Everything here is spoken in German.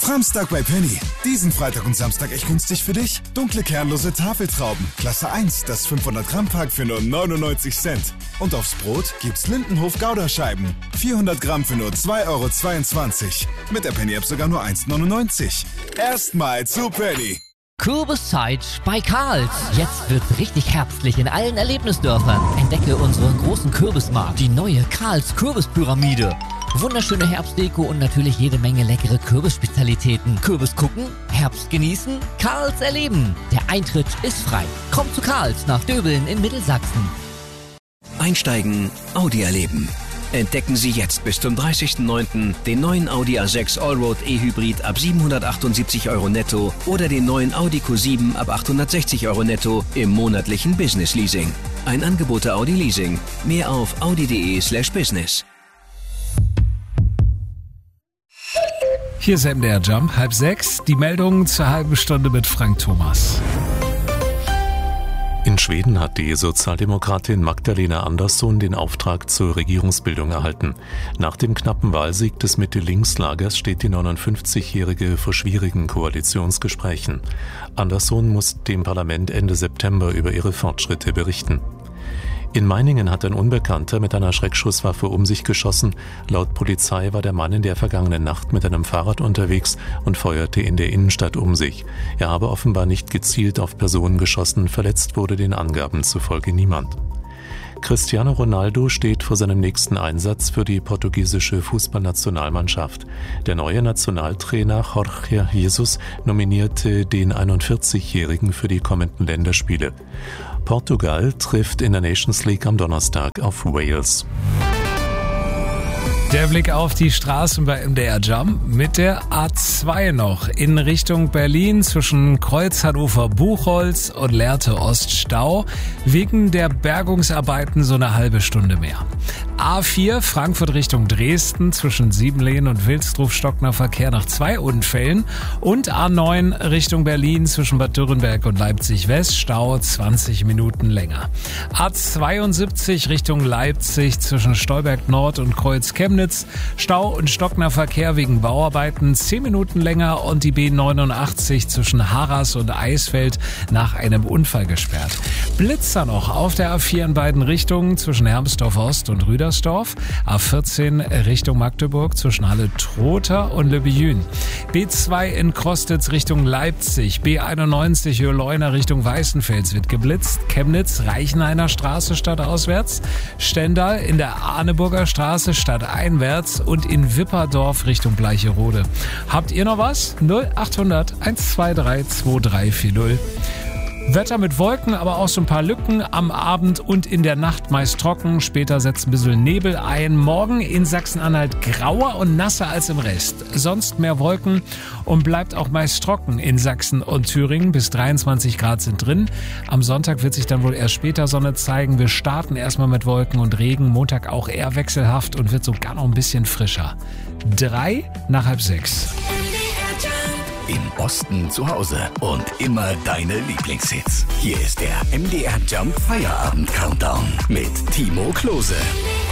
Samstag bei Penny. Diesen Freitag und Samstag echt günstig für dich. Dunkle kernlose Tafeltrauben. Klasse 1, das 500 Gramm Pack für nur 99 Cent. Und aufs Brot gibt's Lindenhof Gouda-Scheiben. 400 Gramm für nur 2,22 €. Mit der Penny-App sogar nur 1,99 €. Erstmal zu Penny. Kürbiszeit bei Karls. Jetzt wird's richtig herbstlich in allen Erlebnisdörfern. Entdecke unseren großen Kürbismarkt, die neue Karls Kürbispyramide. Wunderschöne Herbstdeko und natürlich jede Menge leckere Kürbisspezialitäten. Kürbis gucken, Herbst genießen, Karls erleben. Der Eintritt ist frei. Kommt zu Karls nach Döbeln in Mittelsachsen. Einsteigen, Audi erleben. Entdecken Sie jetzt bis zum 30.09. den neuen Audi A6 Allroad E-Hybrid ab 778 € netto oder den neuen Audi Q7 ab 860 € netto im monatlichen Business Leasing. Ein Angebot der Audi Leasing. Mehr auf audi.de/business. Hier ist MDR Jump, 5:30. Die Meldungen zur halben Stunde mit Frank Thomas. In Schweden hat die Sozialdemokratin Magdalena Andersson den Auftrag zur Regierungsbildung erhalten. Nach dem knappen Wahlsieg des Mitte-Links-Lagers steht die 59-Jährige vor schwierigen Koalitionsgesprächen. Andersson muss dem Parlament Ende September über ihre Fortschritte berichten. In Meiningen hat ein Unbekannter mit einer Schreckschusswaffe um sich geschossen. Laut Polizei war der Mann in der vergangenen Nacht mit einem Fahrrad unterwegs und feuerte in der Innenstadt um sich. Er habe offenbar nicht gezielt auf Personen geschossen, verletzt wurde den Angaben zufolge niemand. Cristiano Ronaldo steht vor seinem nächsten Einsatz für die portugiesische Fußballnationalmannschaft. Der neue Nationaltrainer Jorge Jesus nominierte den 41-Jährigen für die kommenden Länderspiele. Portugal trifft in der Nations League am Donnerstag auf Wales. Der Blick auf die Straßen bei MDR Jump mit der A2 noch in Richtung Berlin zwischen Kreuz Hannover-Buchholz und Lehrte Ost Stau. Wegen der Bergungsarbeiten so eine halbe Stunde mehr. A4 Frankfurt Richtung Dresden zwischen Siebenlehen und Wilsdruf-Stockner Verkehr nach 2 Unfällen. Und A9 Richtung Berlin zwischen Bad Dürrenberg und Leipzig West Stau 20 Minuten länger. A72 Richtung Leipzig zwischen Stolberg Nord und Kreuz Chemnitz. Stau und Stockner Verkehr wegen Bauarbeiten 10 Minuten länger und die B89 zwischen Harras und Eisfeld nach einem Unfall gesperrt. Blitzer noch auf der A4 in beiden Richtungen zwischen Hermsdorf Ost und Rüdersdorf. A14 Richtung Magdeburg zwischen Halle-Trotha und Le Billun. B2 in Krostitz Richtung Leipzig. B91 Höhe-Leuna Richtung Weißenfels wird geblitzt. Chemnitz Reichenhainer Straße stadtauswärts. Stendal in der Arneburger Straße stadteinwärts und in Wipperdorf Richtung Bleicherode. Habt ihr noch was? 0800 123 2340. Wetter mit Wolken, aber auch so ein paar Lücken am Abend und in der Nacht meist trocken. Später setzt ein bisschen Nebel ein. Morgen in Sachsen-Anhalt grauer und nasser als im Rest. Sonst mehr Wolken und bleibt auch meist trocken in Sachsen und Thüringen. Bis 23 Grad sind drin. Am Sonntag wird sich dann wohl erst später Sonne zeigen. Wir starten erstmal mit Wolken und Regen. Montag auch eher wechselhaft und wird sogar noch ein bisschen frischer. 3 nach 5:30. Im Osten zu Hause und immer deine Lieblingshits. Hier ist der MDR Jump Feierabend Countdown mit Timo Klose.